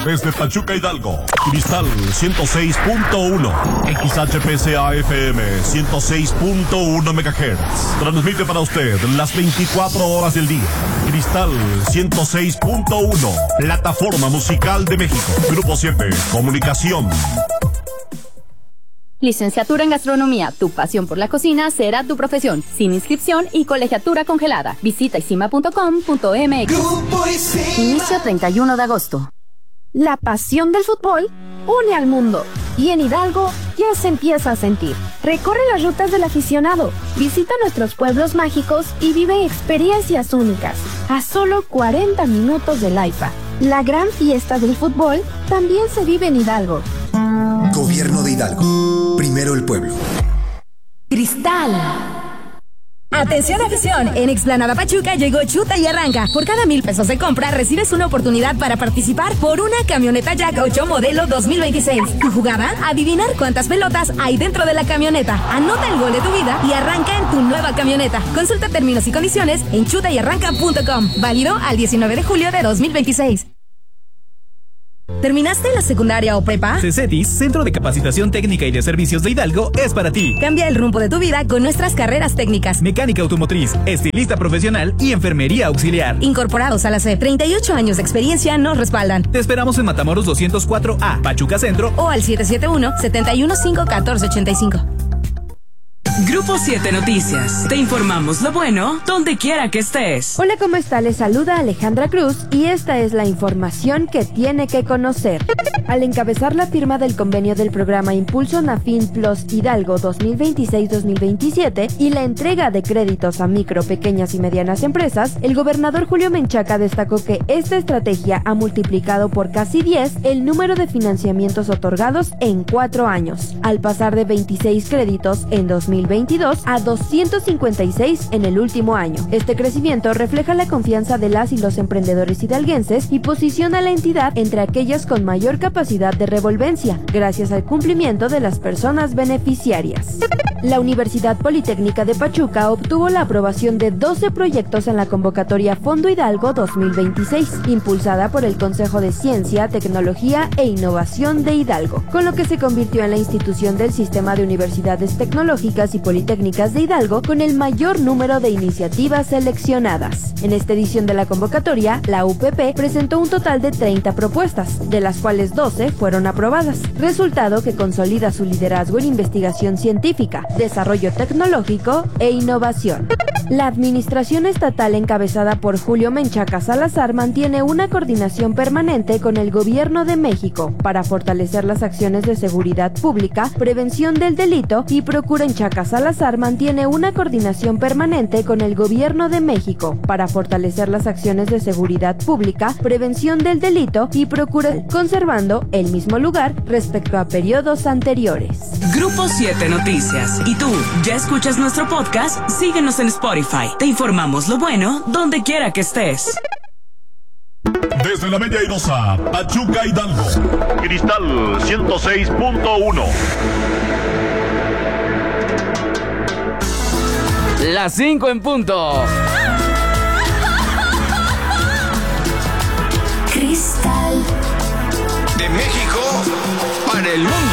Desde Pachuca, Hidalgo, Cristal 106.1, XHPCA FM 106.1 MHz. Transmite para usted las 24 horas del día. Cristal 106.1, plataforma musical de México. Grupo 7, comunicación. Licenciatura en Gastronomía, tu pasión por la cocina será tu profesión, sin inscripción y colegiatura congelada. Visita isima.com.mx. Inicio 31 de agosto. La pasión del fútbol une al mundo y en Hidalgo ya se empieza a sentir. Recorre las rutas del aficionado, visita nuestros pueblos mágicos y vive experiencias únicas a solo 40 minutos del AIFA. La gran fiesta del fútbol también se vive en Hidalgo. Gobierno de Hidalgo. Primero el pueblo. Cristal. Atención afición, en Explanada Pachuca llegó Chuta y Arranca. Por cada 1,000 pesos de compra recibes una oportunidad para participar por una camioneta Jack 8 modelo 2026. Tu jugada, adivinar cuántas pelotas hay dentro de la camioneta. Anota el gol de tu vida y arranca en tu nueva camioneta. Consulta términos y condiciones en chutayarranca.com. Válido al 19 de julio de 2026. ¿Terminaste la secundaria o prepa? CECETIS, Centro de Capacitación Técnica y de Servicios de Hidalgo, es para ti. Cambia el rumbo de tu vida con nuestras carreras técnicas. Mecánica automotriz, estilista profesional y enfermería auxiliar. Incorporados a la SEP, 38 años de experiencia nos respaldan. Te esperamos en Matamoros 204A, Pachuca Centro, o al 771-715-1485. Grupo 7 Noticias. Te informamos lo bueno donde quiera que estés. Hola, ¿cómo está? Les saluda Alejandra Cruz y esta es la información que tiene que conocer. Al encabezar la firma del convenio del programa Impulso Nafin Plus Hidalgo 2026-2027 y la entrega de créditos a micro, pequeñas y medianas empresas, el gobernador Julio Menchaca destacó que esta estrategia ha multiplicado por casi 10 el número de financiamientos otorgados en 4 años, al pasar de 26 créditos en 2022 a 256 en el último año. Este crecimiento refleja la confianza de las y los emprendedores hidalguenses y posiciona a la entidad entre aquellas con mayor capacidad de revolvencia, gracias al cumplimiento de las personas beneficiarias. La Universidad Politécnica de Pachuca obtuvo la aprobación de 12 proyectos en la convocatoria Fondo Hidalgo 2026, impulsada por el Consejo de Ciencia, Tecnología e Innovación de Hidalgo, con lo que se convirtió en la institución del sistema de universidades tecnológicas y politécnicas de Hidalgo con el mayor número de iniciativas seleccionadas. En esta edición de la convocatoria, la UPP presentó un total de 30 propuestas, de las cuales 12 fueron aprobadas, resultado que consolida su liderazgo en investigación científica, desarrollo tecnológico e innovación. La administración estatal encabezada por Julio Menchaca Salazar mantiene una coordinación permanente con el Gobierno de México para fortalecer las acciones de seguridad pública, prevención del delito y procura. Menchaca Salazar mantiene una coordinación permanente con el Gobierno de México para fortalecer las acciones de seguridad pública, prevención del delito y procura, conservando el mismo lugar respecto a periodos anteriores. Grupo 7 Noticias. ¿Y tú, ya escuchas nuestro podcast? Síguenos en Spotify. Te informamos lo bueno donde quiera que estés. Desde la Bella Airosa, Pachuca, Hidalgo, Cristal 106.1. Las 5 en punto. Cristal. De México para el mundo.